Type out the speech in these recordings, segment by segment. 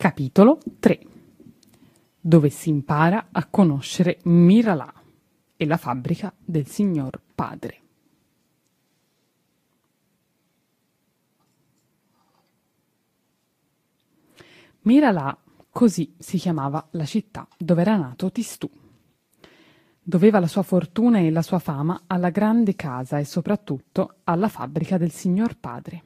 Capitolo 3, dove si impara a conoscere Miralà e la fabbrica del signor Padre. Miralà, così si chiamava la città dove era nato Tistù. Doveva la sua fortuna e la sua fama alla grande casa e soprattutto alla fabbrica del signor Padre.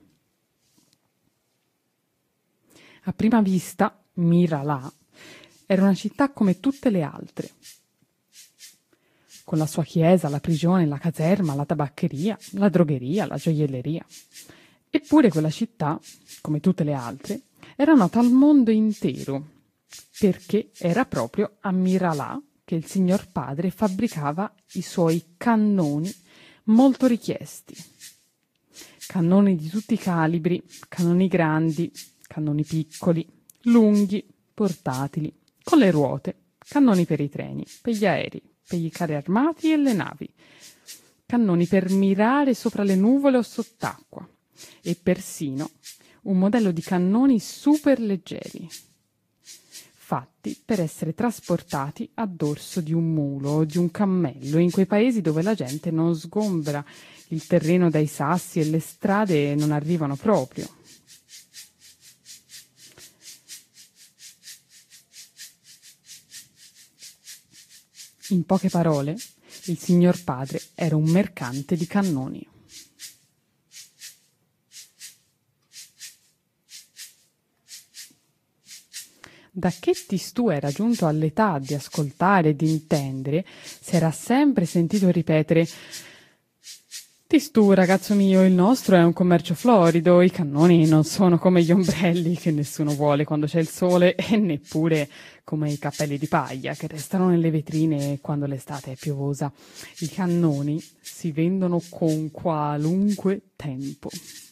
A prima vista, Miralà era una città come tutte le altre, con la sua chiesa, la prigione, la caserma, la tabaccheria, la drogheria, la gioielleria. Eppure quella città, come tutte le altre, era nota al mondo intero, perché era proprio a Miralà che il signor Padre fabbricava i suoi cannoni molto richiesti. Cannoni di tutti i calibri, cannoni grandi, cannoni piccoli, lunghi, portatili, con le ruote, cannoni per i treni, per gli aerei, per i carri armati e le navi, cannoni per mirare sopra le nuvole o sott'acqua e persino un modello di cannoni super leggeri, fatti per essere trasportati a dorso di un mulo o di un cammello in quei paesi dove la gente non sgombra il terreno dai sassi e le strade non arrivano proprio. In poche parole, il signor Padre era un mercante di cannoni. Da che Tistù era giunto all'età di ascoltare e di intendere, si era sempre sentito ripetere: Tistù, ragazzo mio, il nostro è un commercio florido, i cannoni non sono come gli ombrelli che nessuno vuole quando c'è il sole e neppure come i cappelli di paglia che restano nelle vetrine quando l'estate è piovosa. I cannoni si vendono con qualunque tempo.